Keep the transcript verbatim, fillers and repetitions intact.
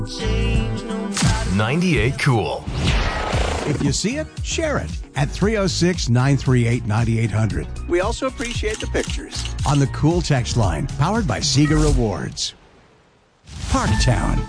ninety-eight Cool. If you see it, share it at three oh six, nine three eight, nine eight hundred. We also appreciate the pictures on the Cool text line, powered by Sega Rewards. Parktown.